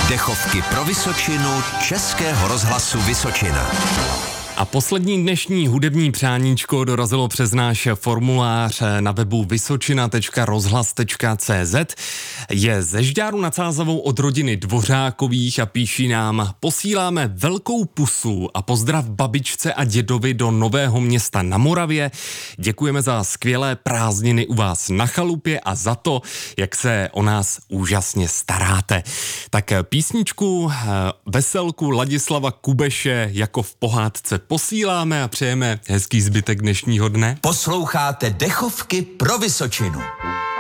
Dechovky pro Vysočinu Českého rozhlasu Vysočina. A poslední dnešní hudební přáníčko dorazilo přes náš formulář na webu vysočina.rozhlas.cz. Je ze Žďáru nad Sázavou od rodiny Dvořákových a píší nám: posíláme velkou pusu a pozdrav babičce a dědovi do Nového Města na Moravě. Děkujeme za skvělé prázdniny u vás na chalupě a za to, jak se o nás úžasně staráte. Tak písničku Veselku Ladislava Kubeše jako v pohádce posíláme a přejeme hezký zbytek dnešního dne. Posloucháte Dechovky pro Vysočinu.